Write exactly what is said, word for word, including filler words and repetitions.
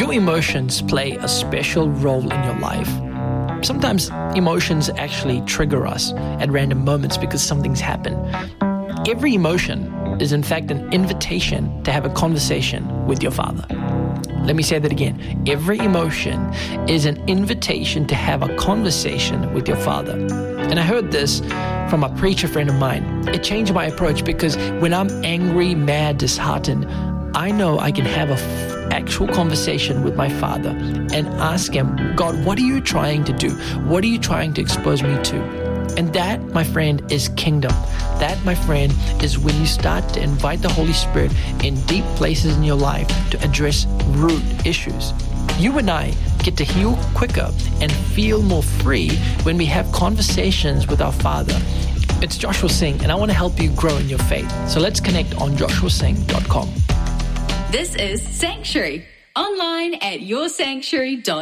Your emotions play a special role in your life. Sometimes emotions actually trigger us at random moments because something's happened. Every emotion is in fact an invitation to have a conversation with your Father. Let me say that again. Every emotion is an invitation to have a conversation with your Father. And I heard this from a preacher friend of mine. It changed my approach because when I'm angry, mad, disheartened, I know I can have an f- actual conversation with my Father and ask Him, God, what are you trying to do? What are you trying to expose me to? And that, my friend, is kingdom. That, my friend, is when you start to invite the Holy Spirit in deep places in your life to address root issues. You and I get to heal quicker and feel more free when we have conversations with our Father. It's Joshua Singh, and I want to help you grow in your faith. So let's connect on joshua singh dot com. This is Sanctuary, online at your sanctuary dot com.